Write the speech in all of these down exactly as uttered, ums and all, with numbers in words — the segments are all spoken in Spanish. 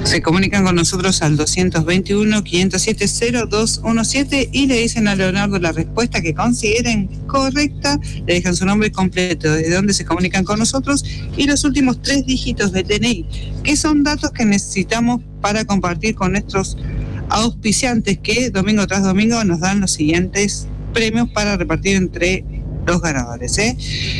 Se comunican con nosotros al doscientos veintiuno, quinientos siete, cero dos diecisiete y le dicen a Leonardo la respuesta que consideren correcta, le dejan su nombre completo, de dónde se comunican con nosotros y los últimos tres dígitos de D N I, que son datos que necesitamos para compartir con nuestros auspiciantes que domingo tras domingo nos dan los siguientes premios para repartir entre los ganadores, ¿eh?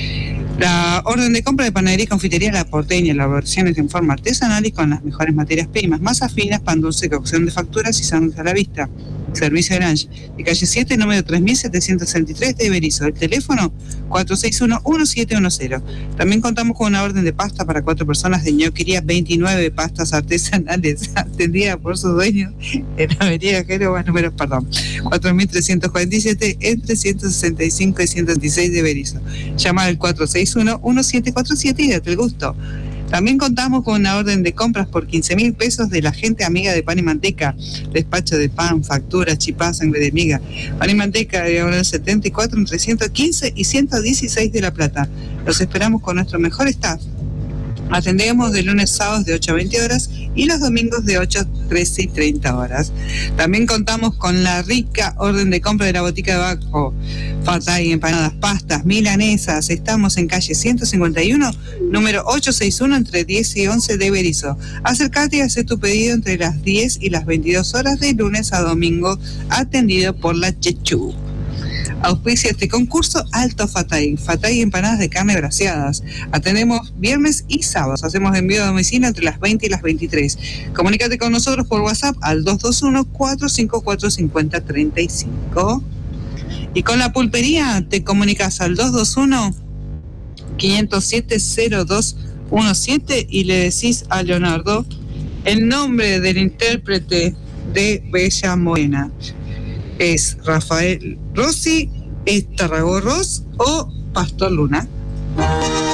La orden de compra de panadería y confitería La Porteña, elaboraciones en forma artesanal y con las mejores materias primas, masas finas, pan dulce, cocción de facturas y sándwiches a la vista. Servicio de lunch, de calle siete, número tres mil setecientos sesenta y tres de Berisso. El teléfono cuatro seis uno, uno siete uno cero. También contamos con una orden de pasta para cuatro personas de ñoquería, veintinueve pastas artesanales atendidas por su dueño en Avenida Génova, número, perdón, cuatro mil trescientos cuarenta y siete, entre ciento sesenta y cinco y ciento veintiséis de Berisso. Llama al cuatro seis uno, uno siete cuatro siete y date el gusto. También contamos con una orden de compras por quince mil pesos de la gente amiga de Pan y Manteca. Despacho de pan, factura, chipá, sangre de miga. Pan y Manteca, diagonal setenta y cuatro, entre ciento quince y ciento dieciséis de La Plata. Los esperamos con nuestro mejor staff. Atendemos de lunes a sábados de ocho a veinte horas y los domingos de ocho a trece y treinta horas. También contamos con la rica orden de compra de la botica de Baco. Fatay, empanadas, pastas, milanesas. Estamos en calle ciento cincuenta y uno, número ochocientos sesenta y uno, entre diez y once de Berisso. Acércate y haz tu pedido entre las diez y las veintidós horas de lunes a domingo, atendido por la Chechu. Auspicia este concurso Alto Fatay, Fatay empanadas de carne braseadas. Atendemos viernes y sábados. Hacemos envío a domicilio entre las veinte y las veintitrés. Comunícate con nosotros por WhatsApp al dos dos uno, cuatro cinco cuatro, cinco cero tres cinco. Y con la pulpería te comunicas al dos dos uno, quinientos siete, cero dos diecisiete y le decís a Leonardo el nombre del intérprete de Bella Morena. ¿Es Rafael Rossi, es Tarragó Ross o Pastor Luna?